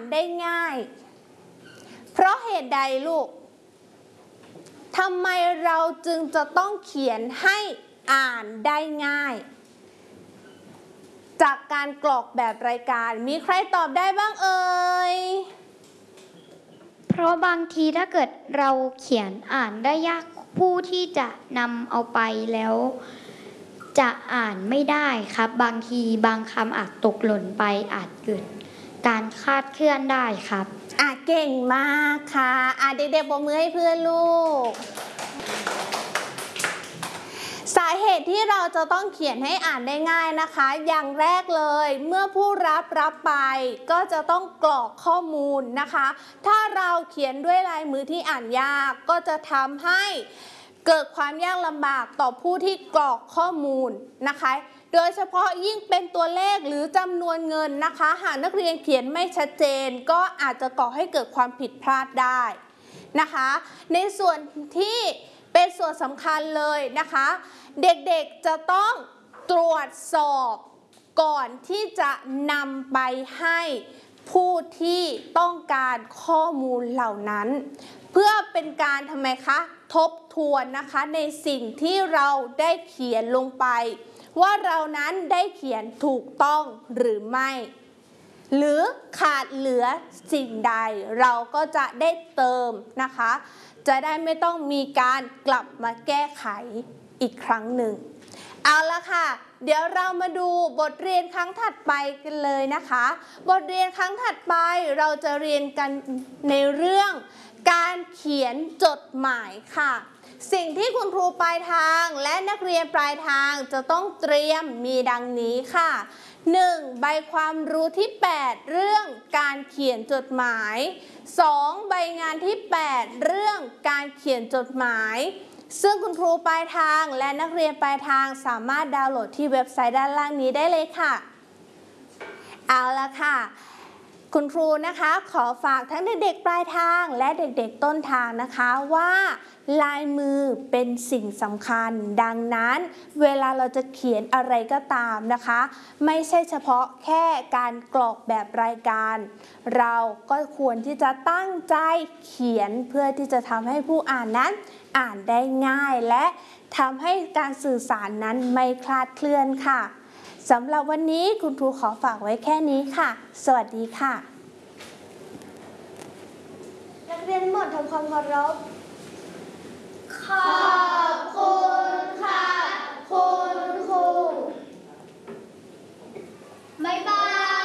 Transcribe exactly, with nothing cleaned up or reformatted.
ได้ง่ายเพราะเหตุใดลูกทำไมเราจึงจะต้องเขียนให้อ่านได้ง่ายจากการกรอกแบบรายการมีใครตอบได้บ้างเอ่ยเพราะบางทีถ้าเกิดเราเขียนอ่านได้ยากผู้ที่จะนำเอาไปแล้วจะอ่านไม่ได้ครับบางทีบางคำอาจตกหล่นไปอาจเกิดการคลาดเคลื่อนได้ครับอ่ะเก่งมากค่ะอ่ะเด็กๆปรบมือให้เพื่อนลูกสาเหตุที่เราจะต้องเขียนให้อ่านได้ง่ายนะคะอย่างแรกเลยเมื่อผู้รับรับไปก็จะต้องกรอกข้อมูลนะคะถ้าเราเขียนด้วยลายมือที่อ่านยากก็จะทำให้เกิดความยากลำบากต่อผู้ที่กรอกข้อมูลนะคะโดยเฉพาะยิ่งเป็นตัวเลขหรือจำนวนเงินนะคะหากนักเรียนเขียนไม่ชัดเจนก็อาจจะก่อให้เกิดความผิดพลาดได้นะคะในส่วนที่เป็นส่วนสำคัญเลยนะคะเด็กๆจะต้องตรวจสอบก่อนที่จะนำไปให้ผู้ที่ต้องการข้อมูลเหล่านั้นเพื่อเป็นการทำไมคะทบทวนนะคะในสิ่งที่เราได้เขียนลงไปว่าเรานั้นได้เขียนถูกต้องหรือไม่หรือขาดเหลือสิ่งใดเราก็จะได้เติมนะคะจะได้ไม่ต้องมีการกลับมาแก้ไขอีกครั้งหนึ่งเอาละค่ะเดี๋ยวเรามาดูบทเรียนครั้งถัดไปกันเลยนะคะบทเรียนครั้งถัดไปเราจะเรียนกันในเรื่องการเขียนจดหมายค่ะสิ่งที่คุณครูปลายทางและนักเรียนปลายทางจะต้องเตรียมมีดังนี้ค่ะ หนึ่ง. ใบความรู้ที่แปดเรื่องการเขียนจดหมาย สอง. ใบงานที่แปดเรื่องการเขียนจดหมายซึ่งคุณครูปลายทางและนักเรียนปลายทางสามารถดาวน์โหลดที่เว็บไซต์ด้านล่างนี้ได้เลยค่ะเอาละค่ะคุณครูนะคะขอฝากทั้งเด็กๆปลายทางและเด็กๆต้นทางนะคะว่าลายมือเป็นสิ่งสำคัญดังนั้นเวลาเราจะเขียนอะไรก็ตามนะคะไม่ใช่เฉพาะแค่การกรอกแบบรายการเราก็ควรที่จะตั้งใจเขียนเพื่อที่จะทำให้ผู้อ่านนั้นอ่านได้ง่ายและทำให้การสื่อสารนั้นไม่คลาดเคลื่อนค่ะสำหรับวันนี้คุณครูขอฝากไว้แค่นี้ค่ะสวัสดีค่ะนักเรียนทั้งหมดทำความเคารพขอบคุณค่ะคุณครูบ๊ายบาย